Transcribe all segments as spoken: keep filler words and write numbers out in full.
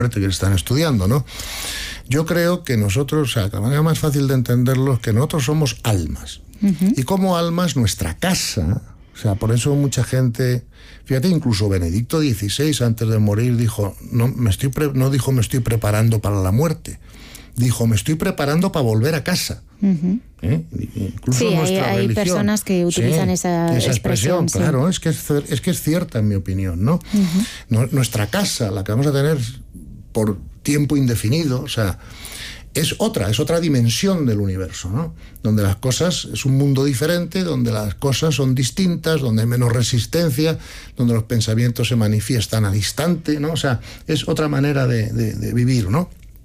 que están estudiando, ¿no? Yo creo que nosotros, o sea, la manera más fácil de entenderlo es que nosotros somos almas. Uh-huh. Y como almas, nuestra casa, o sea, por eso mucha gente, fíjate, incluso Benedicto dieciséis, antes de morir, dijo, no, me estoy pre- no dijo me estoy preparando para la muerte, dijo me estoy preparando para volver a casa. Uh-huh. ¿Eh? Incluso sí, nuestra hay, hay religión, personas que utilizan sí, esa, esa expresión. expresión, claro, sí. es que es, es que es cierta en mi opinión, ¿no? Uh-huh. no nuestra casa, la que vamos a tener por tiempo indefinido, o sea, es otra, es otra dimensión del universo, ¿no? Donde las cosas, es un mundo diferente, donde las cosas son distintas, donde hay menos resistencia, donde los pensamientos se manifiestan al instante, ¿no? O sea, es otra manera de, de, de vivir, ¿no?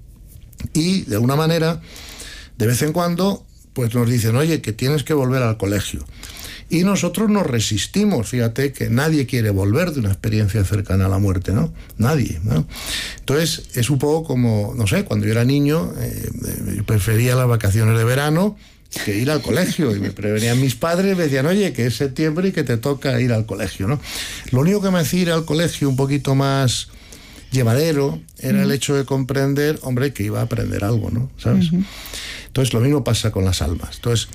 Y de alguna manera, de vez en cuando, pues nos dicen, oye, que tienes que volver al colegio. Y nosotros nos resistimos, fíjate que nadie quiere volver de una experiencia cercana a la muerte, ¿no? Nadie, ¿no? Entonces, es un poco como, no sé, cuando yo era niño, eh, yo prefería las vacaciones de verano que ir al colegio. Y me prevenían mis padres, me decían, oye, que es septiembre y que te toca ir al colegio, ¿no? Lo único que me hacía ir al colegio un poquito más llevadero era uh-huh. el hecho de comprender, hombre, que iba a aprender algo, ¿no? ¿Sabes? Uh-huh. Entonces, lo mismo pasa con las almas. Entonces,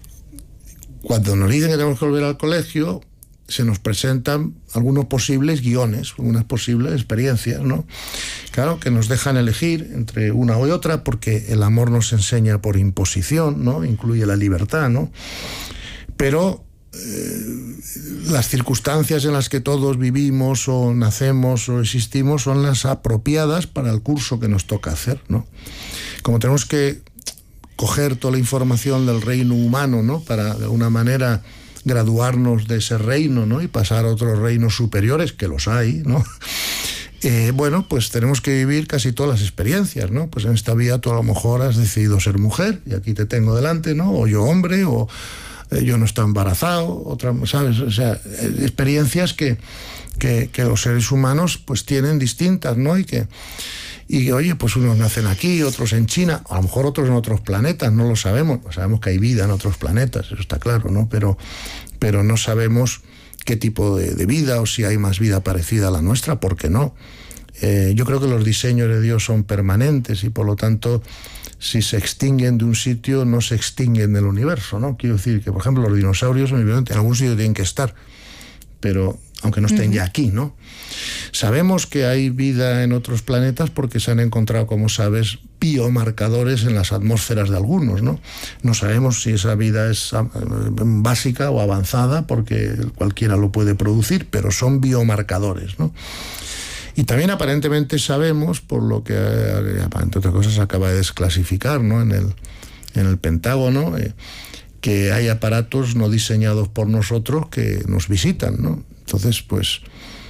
cuando nos dicen que tenemos que volver al colegio, se nos presentan algunos posibles guiones, algunas posibles experiencias, ¿no? Claro, que nos dejan elegir entre una y otra, porque el amor nos enseña por imposición, ¿no? Incluye la libertad, ¿no? Pero eh, las circunstancias en las que todos vivimos o nacemos o existimos son las apropiadas para el curso que nos toca hacer, ¿no? Como tenemos que coger toda la información del reino humano, ¿no? Para, de alguna manera, graduarnos de ese reino, ¿no? Y pasar a otros reinos superiores, que los hay, ¿no? Eh, bueno, pues tenemos que vivir casi todas las experiencias, ¿no? Pues en esta vida tú a lo mejor has decidido ser mujer, y aquí te tengo delante, ¿no? O yo hombre, o eh, yo no estoy embarazado, otra, ¿sabes? O sea, experiencias que, que, que los seres humanos pues tienen distintas, ¿no? Y que Y oye, pues unos nacen aquí, otros en China, a lo mejor otros en otros planetas, no lo sabemos. Sabemos que hay vida en otros planetas, eso está claro, ¿no? Pero, pero no sabemos qué tipo de, de vida o si hay más vida parecida a la nuestra, ¿por qué no? Eh, yo creo que los diseños de Dios son permanentes y por lo tanto, si se extinguen de un sitio, no se extinguen del universo, ¿no? Quiero decir que, por ejemplo, los dinosaurios en algún sitio tienen que estar, pero aunque no estén uh-huh. ya aquí, ¿no? Sabemos que hay vida en otros planetas porque se han encontrado, como sabes, biomarcadores en las atmósferas de algunos, ¿no? No sabemos si esa vida es básica o avanzada porque cualquiera lo puede producir, pero son biomarcadores, ¿no? Y también aparentemente sabemos, por lo que, entre otras cosas, se acaba de desclasificar, ¿no? En el, en el Pentágono, eh, que hay aparatos no diseñados por nosotros que nos visitan, ¿no? Entonces, pues,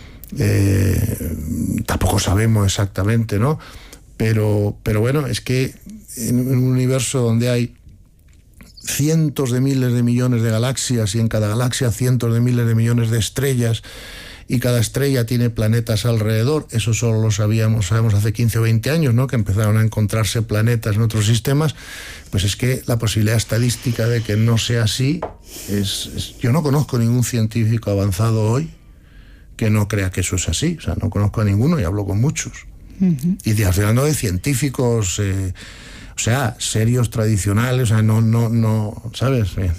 eh, tampoco sabemos exactamente, ¿no? Pero, pero bueno, es que en un universo donde hay cientos de miles de millones de galaxias y en cada galaxia cientos de miles de millones de estrellas y cada estrella tiene planetas alrededor, eso solo lo sabíamos, sabemos hace quince o veinte años, ¿no? Que empezaron a encontrarse planetas en otros sistemas, pues es que la posibilidad estadística de que no sea así es, es... Yo no conozco ningún científico avanzado hoy que no crea que eso es así, o sea, no conozco a ninguno y hablo con muchos. Uh-huh. Y de, hablando de científicos, eh, o sea, serios, tradicionales, o sea, no, no, no, ¿sabes? Eh.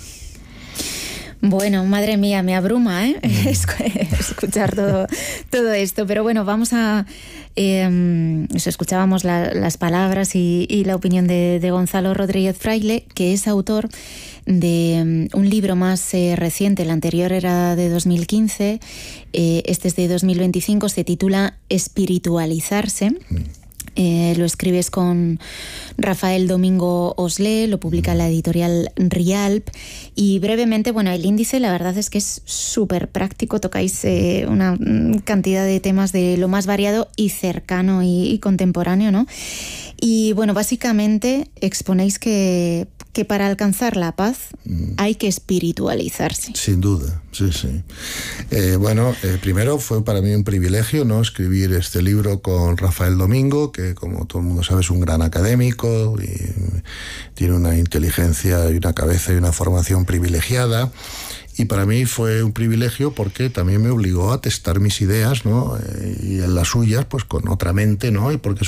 Bueno, madre mía, me abruma, ¿eh? Mm. escuchar todo, todo esto. Pero bueno, vamos a... Eh, escuchábamos la, las palabras y, y la opinión de, de Gonzalo Rodríguez Fraile, que es autor de um, un libro más eh, reciente. El anterior era de dos mil quince, eh, este es de dos mil veinticinco, se titula Espiritualizarse. Mm. Eh, lo escribes con Rafael Domingo Oslé, lo publica la editorial Rialp y brevemente, bueno, el índice la verdad es que es súper práctico, tocáis eh, una cantidad de temas de lo más variado y cercano y, y contemporáneo, ¿no? Y bueno, básicamente exponéis que, que para alcanzar la paz mm. hay que espiritualizarse. Sin duda, sí, sí. Eh, bueno, eh, primero fue para mí un privilegio, ¿no?, escribir este libro con Rafael Domingo, que como todo el mundo sabe es un gran académico y tiene una inteligencia y una cabeza y una formación privilegiada. Y para mí fue un privilegio porque también me obligó a testar mis ideas, ¿no? Eh, y en las suyas, pues con otra mente, ¿no? Y porque